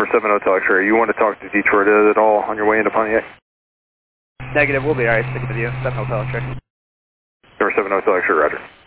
Denver 7 Hotel X-ray, you want to talk to Detroit at all on your way into Pontiac? Negative, we'll be alright, sticking with you. 7 Hotel X-ray. Denver 7 Hotel X-ray, roger.